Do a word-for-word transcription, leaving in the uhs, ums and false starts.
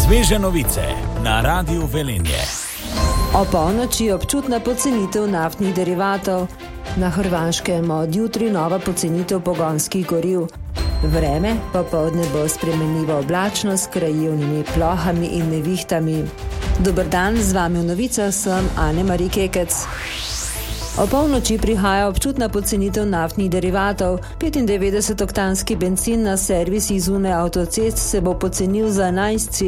Sveže novice na Radiu Velenje. O polnoči občutna pocenitev naftnih derivatov. Na Hrvaškem od jutri nova pocenitev pogonskih goriv. Vreme popoldne bo spremenljivo oblačno s krajevnimi plohami in nevihtami. Dober dan, z vami v novicah sem Ane-Marie Kekec. O polnoči prihaja občutna pocenitev naftnih derivatov. petindevetdesetoktanski bencin na servisi zunaj avtocest se bo pocenil za enajst